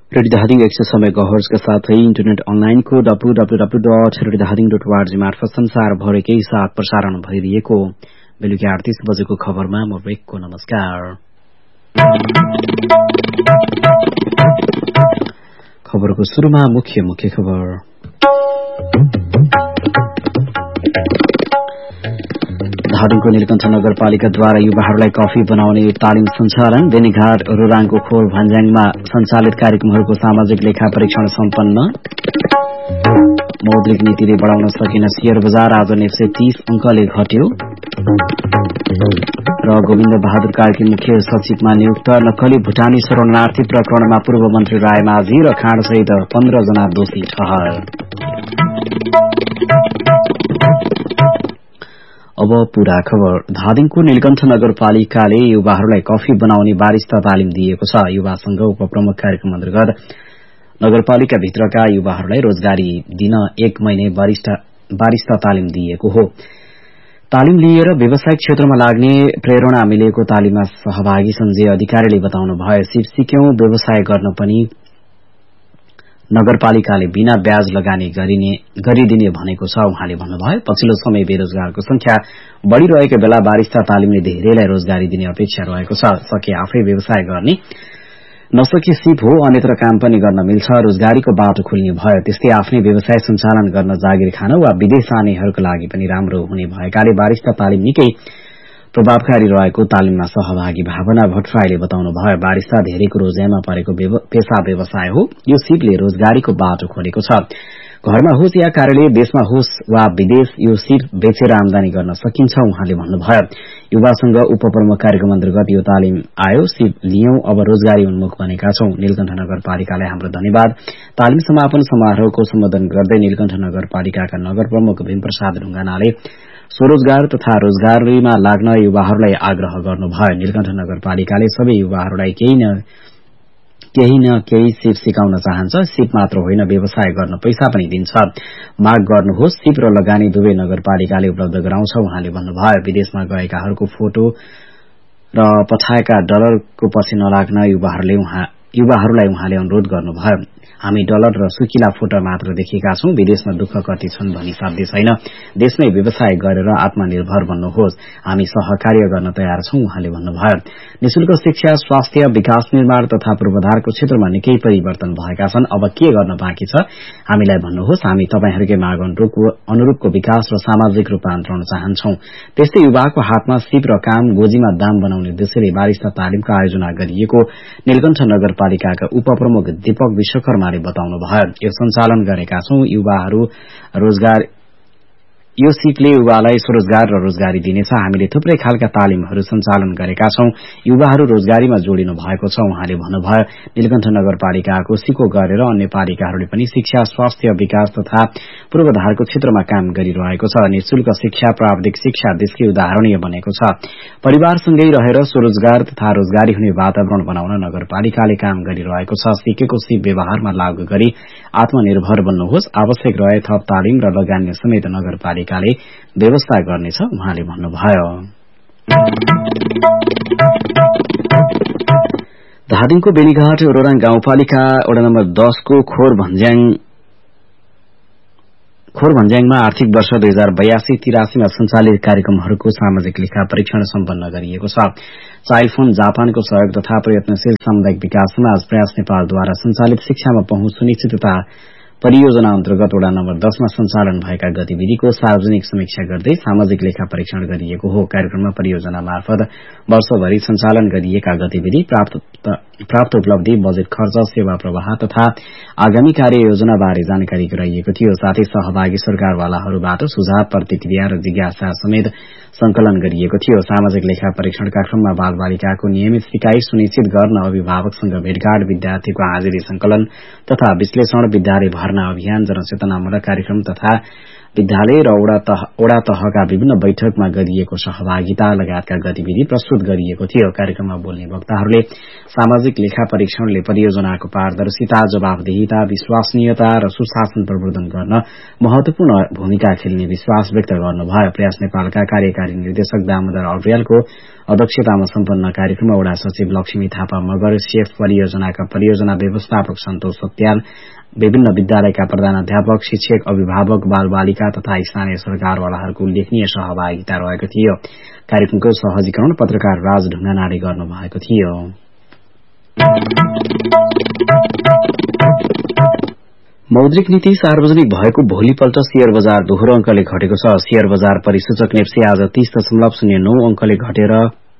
रेडियोधादिङ 100 मेगाहर्जका साथै इन्टरनेट अनलाइनको www.radiyodahating.org मार्फत संसारभरिकै साथ प्रसारण भइरहेको बेलुकी 8:30 बजेको खबरमा म वेकको नमस्कार। खबरको सुरुमा मुख्य खबर। धादिङको नीलकण्ठ नगरपालिकाद्वारा युवाहरूलाई कफी बनाउने तालिम सञ्चालन। बेनीघाट रोराङको खोल भन्ज्याङमा सञ्चालित कार्यक्रमहरूको सामाजिक लेखा परीक्षण सम्पन्न। मौद्रिक नीतिले बढ़ाउन सकिन शेयर बजार, आज 130 अंकले घट्यो। र गोविन्द बहादुर कार्की मुख्य सचिवमा नियुक्त। नक्कली भुटानी शरणार्थी प्रकरणमा पूर्व मन्त्री रायमाझी र खाँडसहित 15 जना दोषी ठहर। अब पूरा खबर। धादिङको नीलकण्ठ नगरपालिकाले युवाहरूलाई कफी बनाउने बारिस्ता तालिम दिएको छ। युवा संघ उपप्रमुख कार्यक्रम अन्तर्गत नगरपालिका भित्रका युवाहरूलाई रोजगारी दिन 1 महिने बारिस्ता तालिम दिएको हो। तालिम लिएर व्यावसायिक क्षेत्रमा लाग्ने प्रेरणा मिलेको तालिममा सहभागी सञ्जय अधिकारीले बताउनु भयो। सिक्यौं व्यवसाय गर्न पनि नगरपालिकाले बिना ब्याज लगानी गरिदिने भनेको छ उहाँले भन्नुभयो। पछिल्लो समय बेरोजगारको संख्या बढ़िरहेको बेला बारिस्ता तालिमले धेरैलाई रोजगारी दिने अपेक्षा रहेको छ। सके आफै व्यवसाय गर्ने, नसके सिप हो अन्यत्र काम पनि गर्न मिल्छ। रोजगारीको बाटो खुल्ने भयो। त्यस्तै आफ्नै व्यवसाय सञ्चालन गर्न जागिर खान वा विदेश जानेहरूको लागि पनि राम्रो हुने भएकाले बारिस्ता तालिम निकै प्रभावकारी रहेको तालिममा सहभागी भावना भट्टराईले बताउनु भयो। बारिस्ता धेरैको रोजाइमा परेको पेशा व्यवसाय हो। यो सिपले रोजगारीको बाटो खोलेको छ। घरमा होस् या कार्यालय, देशमा होस् वा विदेश, यो सिप बेचेर आमदानी गर्न सकिन्छ उहाँले भन्नुभयो। युवा संघ उपप्रमुख कार्यक्रम अन्तर्गत यो तालिम आयो। सिप लियौं, अब रोजगारी उन्मुख बनेका छौं। नीलकण्ठ नगरपालिकालाई हाम्रो धन्यवाद। तालिम समापन समारोहको सम्बोधन गर्दै नीलकण्ठ नगरपालिकाका नगर प्रमुख भीमप्रसाद ढुङ्गानाले स्वरोजगार तथा रोजगारीमा लाग्न युवाहरूलाई आग्रह गर्नुभयो। नीलकण्ठ नगरपालिकाले सबै युवाहरूलाई केही न केही सिप सिकाउन चाहन्छ। सिप मात्र होइन, व्यवसाय गर्न पैसा पनि दिन्छ। माग गर्नुहोस्। सिप र लगानी दुवै नगरपालिकाले उपलब्ध गराउँछ उहाँले भन्नुभयो। विदेशमा गएकाहरूको फोटो र पठाएका डलरको पछि नलाग्न युवाहरूलाई उहाँले अनुरोध गर्नुभयो। हामी डलर र सुकिला फोटो मात्र देखेका छौं। विदेशमा दुःख कति छन् भनी साध्य छैन। देशमै व्यवसाय गरेर आत्मनिर्भर बन्नुहोस्। हामी सहकार्य गर्न तयार छौं उहाँले भन्नुभयो। निशुल्क शिक्षा, स्वास्थ्य, विकास निर्माण तथा पूर्वाधारको क्षेत्रमा निकै परिवर्तन भएका छन्। अब के गर्न बाँकी छ हामीलाई भन्नुहोस्। हामी तपाईहरूकै माग अनुरूपको विकास र सामाजिक रूपान्तरण चाहन्छौं। त्यस्तै युवाको हातमा सिप र काम, गोजीमा दाम बनाउने उद्देश्यले बारिस्ता तालिमको आयोजना गरिएको नीलकण्ठ नगरपालिकाका उपप्रमुख दीपक विश्वकर्माले बताउनु भयो। यो सञ्चालन गरेका छौं। यो सिपले युवालाई स्वरोजगार र रोजगारी दिनेछ। हामीले थुप्रै खालका तालिमहरू सञ्चालन गरेका छौं। युवाहरू रोजगारीमा जोडिनु भएको छ उहाँले भन्नुभयो। नीलकण्ठ नगरपालिकाको सिको गरेर अन्य पालिकाहरूले पनि शिक्षा, स्वास्थ्य, विकास तथा पूर्वाधारको क्षेत्रमा काम गरिरहेको छ। निशुल्क शिक्षा, प्राविधिक शिक्षा देशकै उदाहरणीय बनेको छ। परिवारसँगै रहेर स्वरोजगार तथा रोजगारी हुने वातावरण बनाउन नगरपालिकाले काम गरिरहेको छ। सिकेको सिप व्यवहारमा लागू गरी आत्मनिर्भर बन्नुहोस्। आवश्यक रहे थप तालिम र लगानी समेत नगरपालिकाले व्यवस्था गर्नेछ उहाँले भन्नुभयो। धादिङको बेनीघाट रोराङ गाउँपालिका वडा नम्बर 10 को खोर भन्ज्याङमा आर्थिक वर्ष 2082-83 मा सञ्चालित कार्यक्रमहरूको सामाजिक लेखा परीक्षण सम्पन्न गरिएको छ। चाइल्ड फण्ड जापानको सहयोग तथा प्रयत्नशील सामुदायिक विकास समाज प्रयास नेपालद्वारा सञ्चालित शिक्षामा पहुँच सुनिश्चितता परियोजना अन्तर्गत वडा नम्बर 10 मा सञ्चालन भएका गतिविधिको सार्वजनिक समीक्षा गर्दै सामाजिक लेखा परीक्षण गरिएको हो। कार्यक्रममा परियोजना मार्फत वर्षभरि सञ्चालन गरिएका गतिविधि, प्राप्त उपलब्धि, बजेट खर्च, सेवा प्रवाह तथा आगामी कार्ययोजना बारे जानकारी गराइएको थियो। साथै सहभागी सरकारवालाहरूबाट सुझाव, प्रतिक्रिया र जिज्ञासा समेत संकलन गरिएको थियो। सामाजिक लेखा परीक्षणका क्रममा बालबालिकाको नियमित सिकाई सुनिश्चित गर्न अभिभावकसँग भेटघाट, विद्यार्थीको हाजिरी संकलन तथा विश्लेषण, विद्यालय भर्ना अभियान, जनचेतनामूलक कार्यक्रम तथा विद्यालय र वडा तहका विभिन्न बैठकमा गरिएको सहभागिता लगायतका गतिविधि प्रस्तुत गरिएको थियो। कार्यक्रममा बोल्ने वक्ताहरूले सामाजिक लेखा परीक्षणले परियोजनाको पारदर्शिता, जवाफदेहिता, विश्वसनीयता र सुशासन प्रवर्धन गर्न महत्वपूर्ण भूमिका खेल्ने विश्वास व्यक्त गर्नुभयो। प्रयास नेपालका कार्यकारी निर्देशक दामोदर अर्यालको अध्यक्षतामा सम्पन्न कार्यक्रममा वडा सचिव लक्ष्मी थापा मगर, सेफ परियोजनाका परियोजना व्यवस्थापक सन्तोष सत्याल, विभिन्न विद्यालयका प्रधानाध्यापक, शिक्षक, अभिभावक, बालबालिका तथा स्थानीय सरकारवालाहरूको उल्लेखनीय सहभागिता रहेको थियो। कार्यक्रमको सहजीकरण पत्रकार राज ढुङ्गानाले गर्नुभएको थियो। मौद्रिक नीति सार्वजनिक भएको भोलिपल्ट शेयर बजार दोहोरो अंकले घटेको छ। शेयर बजार परिसूचक नेप्से आज 30.09 अंकले घटेर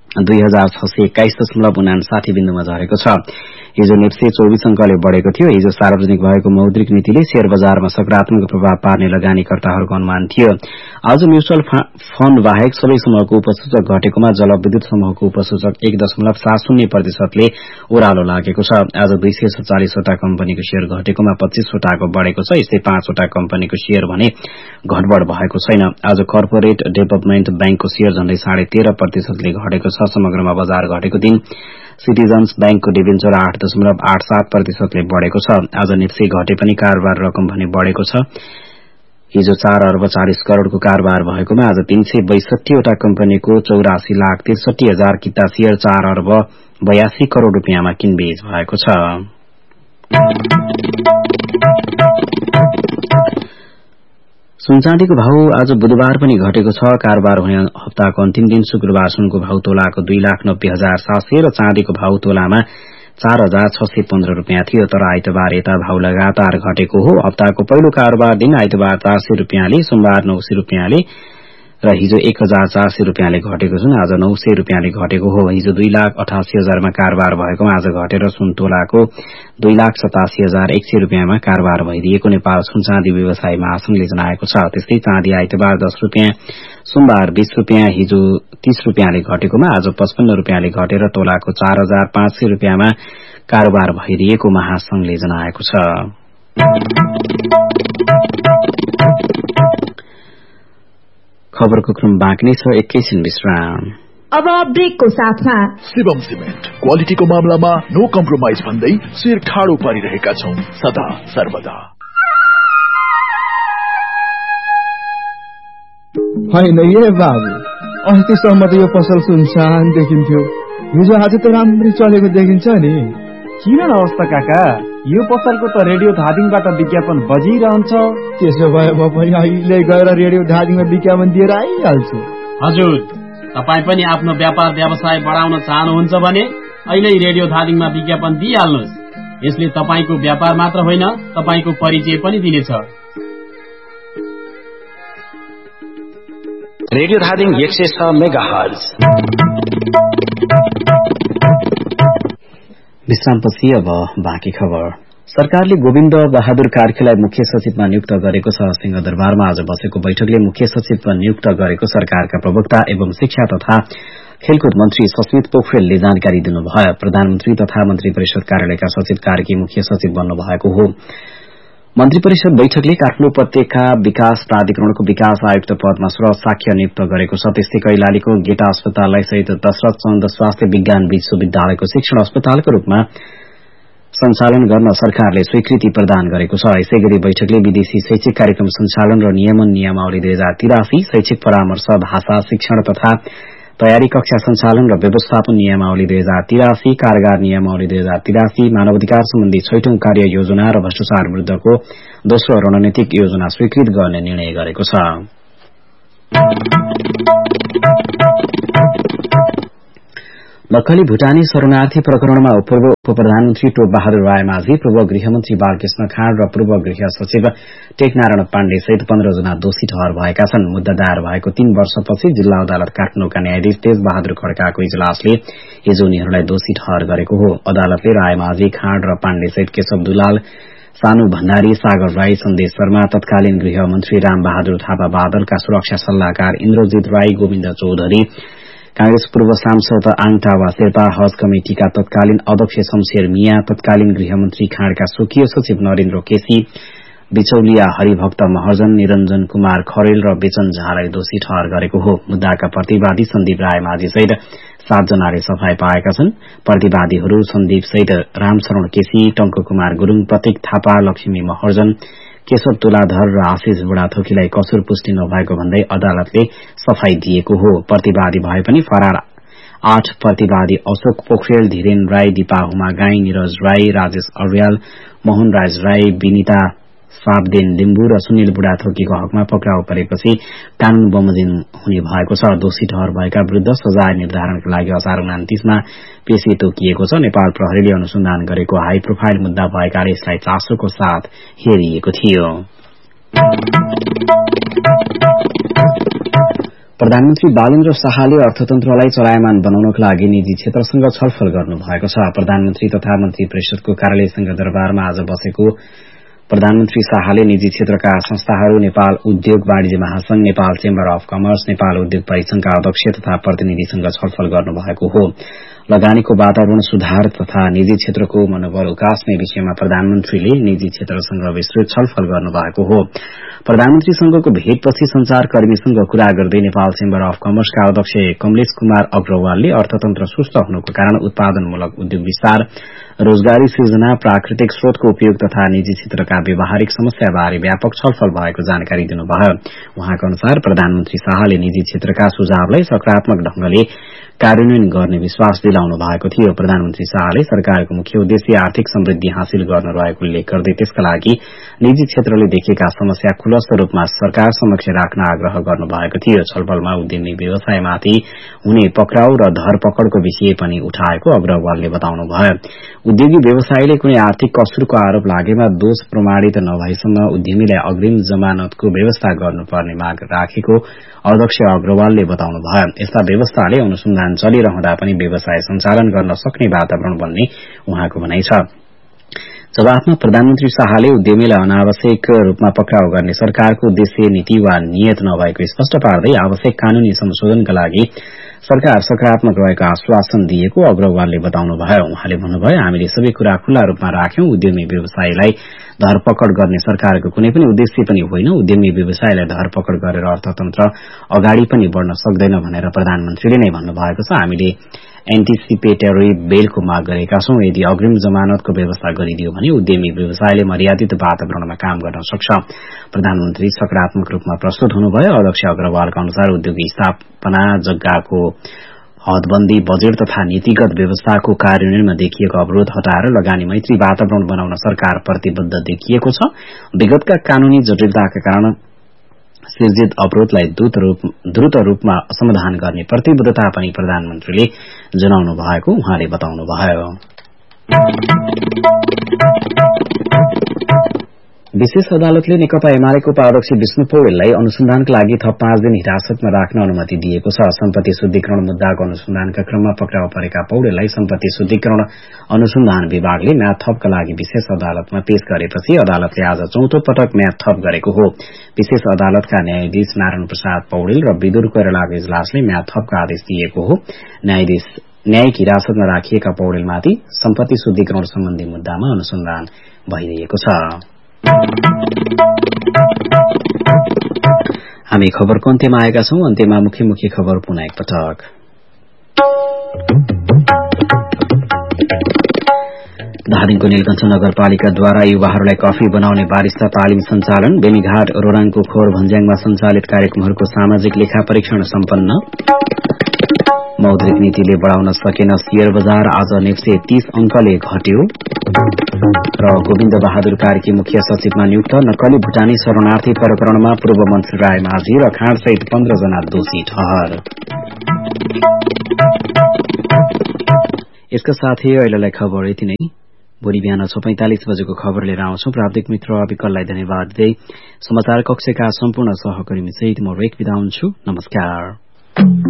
2621.59 बिन्दुमा झरेको छ। हिजो नेप्से 24 अंकले बढ़ेको थियो। हिजो सार्वजनिक भएको मौद्रिक नीतिले शेयर बजारमा सकारात्मक प्रभाव पार्ने लगानीकर्ताहरूको अनुमान थियो। आज म्युचुअल फण्ड बाहेक सबै समूहको उपसूचक घटेकोमा जलविद्युत समूहको उपसूचक 1.70% ले ओह्रालो लागेको छ। आज 247 वटा कम्पनीको शेयर घटेकोमा 25 वटाको बढ़ेको छ। यस्तै 5 वटा कम्पनीको शेयर भने घटबढ़ भएको छैन। आज कर्पोरेट डेभलपमेन्ट बैंकको शेयर झण्डै 13.5% ले घटेको छ। समग्रमा बजार घटेको दिन सिटिजन्स बैंकको डिबेन्चर 8.87% ले बढ़ेको छ। आज नेप्से घटे पनि कारोबार रकम भने बढ़ेको छ। हिजो 4 अर्ब 40 करोड़को कारोबार भएकोमा आज 362 वटा कम्पनीको 84,63,000 किता शेयर 4 अर्ब 82 करोड़ रुपियाँमा किनबेच भएको छ। सुनचाँदीको भाव आज बुधबार पनि घटेको छ। कारोबार हुने हप्ताको अन्तिम दिन शुक्रबार सुनको भाव तोलाको 2,90,700 र चाँदीको भाव तोलामा 4,615 रुपियाँ थियो। तर आइतबार यता भाव लगातार घटेको हो। हप्ताको पहिलो कारोबार दिन आइतबार 400 रुपियाँले, सोमबार 900 रुपियाँले र हिजो 1,400 रुपियाँले घटेको छन्। आज 900 रुपियाँले घटेको हो। हिजो 2,88,000 मा कारोबार भएकोमा आज घटेर सुन तोलाको 2,87,100 रुपियाँमा कारोबार भइदिएको नेपाल सुनचाँदी व्यवसाय महासंघले जनाएको छ। त्यस्तै चाँदी आइतबार 10 रुपियाँ, सोमबार 20 रुपियाँ, हिजो 30 रुपियाँले घटेकोमा आज 55 रुपियाँले घटेर तोलाको 4,500 रुपियाँमा कारोबार भइदिएको महासंघले जनाएको छ। खबरको क्रम बाँकी नै छ। एकैछिन विश्राम। अब ब्रेकको साथमा शिवम सिमेन्ट क्वालिटीको मामलामा नो कम्प्रोमाइज भन्दै शिर ठाडो पारिरहेका छौं सदा सर्वदा। होइन ए बाबु, अस्तिसम्म त यो पसल सुनसान देखिन्थ्यो, हिजो आज त राम्रै चलेको देखिन्छ नि। किन नहोस् त काका, यो पसलको त रेडियो धादिङबाट विज्ञापन बजिरहन्छ। त्यसो भए म पनि अहिले गएर रेडियो धादिङमा विज्ञापन दिएर आइहाल्छु। हजुर, तपाईँ पनि आफ्नो व्यापार व्यवसाय बढाउन चाहनुहुन्छ भने अहिले रेडियो धादिङमा विज्ञापन दिइहाल्नुहोस्। यसले तपाईँको व्यापार मात्र होइन, तपाईँको परिचय पनि दिनेछ। Radio Dhading 106 megahertz. विश्रामपछि अब बाँकी खबर। सरकारले गोविन्द बहादुर कार्कीलाई मुख्य सचिवमा नियुक्त गरेको छ। सिंहदरबारमा आज बसेको बैठकले मुख्य सचिवमा नियुक्त गरेको सरकारका प्रवक्ता एवं शिक्षा तथा खेलकुद मन्त्री सस्मित पोखरेलले जानकारी दिनुभयो। प्रधानमन्त्री तथा मन्त्री परिषद कार्यालयका सचिव कार्की मुख्य सचिव बन्नुभएको हो। मन्त्री परिषद बैठकले काठमाडौँ उपत्यका विकास प्राधिकरणको विकास आयुक्त पदमा सुरज साक्य नियुक्त गरेको छ। त्यस्तै कैलालीको गेटा अस्पताललाई सहित दशरथ चन्द स्वास्थ्य विज्ञान विश्वविद्यालयको शिक्षण अस्पतालको रूपमा सञ्चालन गर्न सरकारले स्वीकृति प्रदान गरेको छ। यसैगरी बैठकले विदेशी शैक्षिक कार्यक्रम सञ्चालन र नियमन नियमावली 2083, शैक्षिक परामर्श, भाषा शिक्षण तथा तयारी कक्षा सञ्चालन र व्यवस्थापन नियमावली 2083, कारागार नियमावली 2083, मानवाधिकार सम्बन्धी 6औं कार्य योजना र भ्रष्टाचार विरुद्धको दोस्रो रणनीतिक योजना स्वीकृत गर्ने निर्णय गरेको छ। नक्कली भूटानी शरणार्थी प्रकरणमा पूर्व उप प्रधानमन्त्री टोप बहादुर रायमाझी, पूर्व गृहमन्त्री बालकृष्ण खाँड र पूर्व गृह सचिव टेकनारायण पाण्डे सहित 15 जना दोषी ठहर भएका छन्। मुद्दा दायर भएको 3 वर्षपछि जिल्ला अदालत काठमाडौँका न्यायाधीश तेज बहादुर खड्काको इजलासले हिजो उनीहरूलाई दोषी ठहर गरेको हो। अदालतले रायमाझी, खाँड र पाण्डे सहित केशव दुलाल, सानु भण्डारी, सागर राई, सन्देश शर्मा, तत्कालीन गृहमन्त्री राम बहादुर थापा बादलका सुरक्षा सल्लाहकार इन्द्रजित राई, गोविन्द चौधरी, कांग्रेस पूर्व सांसद आङटावा शेर्पा, हज कमिटिका तत्कालीन अध्यक्ष शमशेर मिया, तत्कालीन गृहमन्त्री खाँडका स्वकीय सचिव नरेन्द्र केसी, बिचौलिया हरिभक्त महर्जन, निरञ्जन कुमार खरेल र बेचन झालाई दोषी ठहर गरेको हो। मुद्दाका प्रतिवादी सन्दीप राय माझी सहित 7 जनाले सफाई पाएका छन्। प्रतिवादीहरू सन्दीप सहित रामशरण केसी, टंक कुमार गुरूङ, प्रतीक थापा, लक्ष्मी महर्जन, केशव तुलाधर र आशिष बुढाथोकीलाई कसुर पुष्टि नभएको भन्दै अदालतले सफाई दिएको हो। प्रतिवादी भए पनि फरार 8 प्रतिवादी अशोक पोखरेल, धीरेन राई, दिपा हुमा गाई, निरज राई, राजेश अर्याल, मोहन राज राई, विनिता साबदेन लिम्बू र सुनिल बुढाथोकीको हकमा पक्राउ परेपछि कानून बमोजिम हुने भएको छ। दोषी ठहर भएका विरूद्ध सजाय निर्धारणका लागि असार 29 मा पेशी तोकिएको छ। नेपाल प्रहरीले अनुसन्धान गरेको हाई प्रोफाइल मुद्दा भएकाले यसलाई चासोको साथ हेरिएको थियो। प्रधानमन्त्री बालेन्द्र शाहले अर्थतन्त्रलाई चलायमान बनाउनका लागि निजी क्षेत्रसँग छलफल गर्नुभएको छ। प्रधानमन्त्री तथा मन्त्री परिषदको कार्यालयसँग दरबारमा आज बसेको प्रधानमन्त्री शाहले निजी क्षेत्रका संस्थाहरू, नेपाल उद्योग वाणिज्य महासंघ, Nepal chamber of commerce, Nepal उद्योग परिसंघका अध्यक्ष तथा प्रतिनिधिसँग छलफल गर्नुभएको हो। लगानीको वातावरण सुधार तथा निजी क्षेत्रको मनोबल उकास्ने विषयमा प्रधानमन्त्रीले निजी क्षेत्रसँग विस्तृत छलफल गर्नुभएको हो। प्रधानमन्त्रीसँगको भेटपछि संचारकर्मीसँग कुरा गर्दै नेपाल चेम्बर अफ कमर्सका अध्यक्ष कमलेश कुमार अग्रवालले अर्थतन्त्र सुस्त हुनुको कारण उत्पादनमूलक उद्योग विस्तार, रोजगारी सृजना, प्राकृतिक स्रोतको उपयोग तथा निजी क्षेत्रका व्यावहारिक समस्याबारे व्यापक छलफल भएको जानकारी दिनुभयो। उहाँका अनुसार प्रधानमन्त्री शाहले निजी क्षेत्रका सुझावलाई सकारात्मक ढंगले कार्यान्वयन गर्ने विश्वास दिलाउनु भएको थियो। प्रधानमन्त्री शाहले सरकारको मुख्य उद्देश्य आर्थिक समृद्धि हासिल गर्न रहेको उल्लेख गर्दै त्यसका लागि निजी क्षेत्रले देखेका समस्या खुलस्त रूपमा सरकार समक्ष राख्न आग्रह गर्नुभएको थियो। छलफलमा उद्यमी व्यवसायमाथि हुने पक्राउ र धरपकड़को विषय पनि उठाएको अग्रवालले बताउनुभयो। उद्योगी व्यवसायले कुनै आर्थिक कसुरको आरोप लागेमा दोष प्रमाणित नभएसम्म उद्यमीलाई अग्रिम जमानतको व्यवस्था गर्नुपर्ने माग राखेको अध्यक्ष अग्रवालले बताउनुभयो। यस्ता व्यवस्थाले अनुसन्धान चलिरहँदा पनि व्यवसाय सञ्चालन गर्न सक्ने वातावरण बन्ने उहाँको भनाइ छ। जवाफमा प्रधानमन्त्री शाहले उद्यमीलाई अनावश्यक रूपमा पक्राउ गर्ने सरकारको उद्देश्य, नीति वा नियत नभएको स्पष्ट पार्दै आवश्यक कानूनी संशोधनका लागि सरकार सकारात्मक रहेको आश्वासन दिएको अग्रवालले बताउनुभयो। उहाँले भन्नुभयो, हामीले सबै कुरा खुल्ला रूपमा राख्यौं। उद्यमी व्यवसायलाई धरपकड़ गर्ने सरकारको कुनै पनि उद्देश्य पनि होइन। उद्यमी व्यवसायलाई धरपकड़ गरेर अर्थतन्त्र अगाडि पनि बढ़न सक्दैन भनेर प्रधानमन्त्रीले नै भन्नुभएको छ। हामीले एन्टिसिपेटरी बेलको माग गरेका छौं। यदि अग्रिम जमानतको व्यवस्था गरिदियो भने उद्यमी व्यवसायले मर्यादित वातावरणमा काम गर्न सक्छ। प्रधानमन्त्री सकारात्मक रूपमा प्रस्तुत हुनुभयो। अध्यक्ष अग्रवालका अनुसार उद्योग स्थापना, जग्गाको हदबन्दी, बजेट तथा नीतिगत व्यवस्थाको कार्यान्वयनमा देखिएको अवरोध हटाएर लगानी मैत्री वातावरण बनाउन सरकार प्रतिबद्ध देखिएको छ। विगतका कानूनी जटिलताका कारण सिर्जित अवरोधलाई द्रुत रूपमा समाधान गर्ने प्रतिबद्धता पनि प्रधानमन्त्रीले जनाउनु भएको उहाँले बताउनुभयो। विशेष अदालतले नेकपा एमालेको उपाध्यक्ष विष्णु पौडेललाई अनुसन्धानका लागि थप 5 दिन हिरासतमा राख्न अनुमति दिएको छ। सम्पत्ति शुद्धिकरण मुद्दाको अनुसन्धानका क्रममा पक्राउ परेका पौडेललाई सम्पत्ति शुद्धिकरण अनुसन्धान विभागले म्याद थपका लागि विशेष अदालतमा पेश गरेपछि अदालतले आज 4औं पटक म्याद थप गरेको हो। विशेष अदालतका न्यायाधीश नारायण प्रसाद पौडेल र विदुर कोइरालाको इजलासले म्याद थपका आदेश दिएको हो। न्यायिक हिरासतमा राखिएका पौडेलमाथि सम्पत्ति शुद्धिकरण सम्बन्धी मुद्दामा अनुसन्धान भइरहेको छ। हामी खबरको अन्त्यमा आएका छौं। अन्त्यमा मुख्य मुख्य खबर पुनः एकपटक। धादिङको नीलकण्ठ नगरपालिकाद्वारा युवाहरूलाई कफी बनाउने बारिस्ता तालिम सञ्चालन। बेनीघाट, रोराङको खोर भन्ज्याङमा सञ्चालित कार्यक्रमहरूको सामाजिक लेखा परीक्षण सम्पन्न। मौद्रिक नीतिले बढ़ाउन सकेन शेयर बजार, आज नेप्से 30 अंकले घट्यो। र गोविन्द बहादुर कार्की मुख्य सचिवमा नियुक्त। नक्कली भुटानी शरणार्थी प्रकरणमा पूर्व मन्त्री राय माझी र खाँडसहित 15 जना दोषी ठहर। यसका साथै अहिलेलाई खबर यति नै। भोलि बिहान 6:45 बजेको खबर लिएर आउँछौं। प्राविधिक मित्र अविकललाई धन्यवाद दिँदै समाचार कक्षका सम्पूर्ण सहकर्मी सहित म रेक बिदा हुन्छु। नमस्कार।